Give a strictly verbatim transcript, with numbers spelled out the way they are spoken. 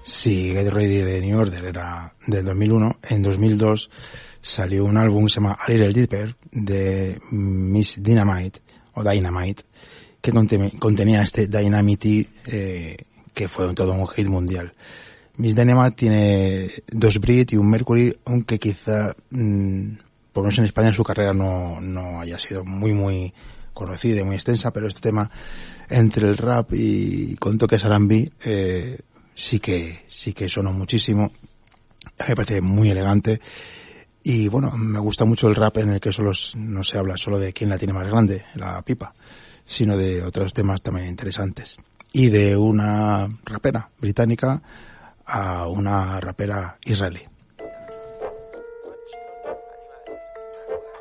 Sí, Get Ready de New Order era del dos mil uno. En dos mil dos salió un álbum que se llama A Little Deeper de Miss Dynamite, o Dynamite, que contenía este Dynamite, eh, que fue todo un hit mundial. Miss Dynamite tiene dos Brit y un Mercury, aunque quizá, mmm, por lo menos en España, su carrera no, no haya sido muy, muy conocida y muy extensa, pero este tema, entre el rap y con toques R and B, eh, sí que, sí que sonó muchísimo. Me parece muy elegante. Y bueno, me gusta mucho el rap en el que solo no se habla solo de quién la tiene más grande, la pipa, sino de otros temas también interesantes. Y de una rapera británica a una rapera israelí.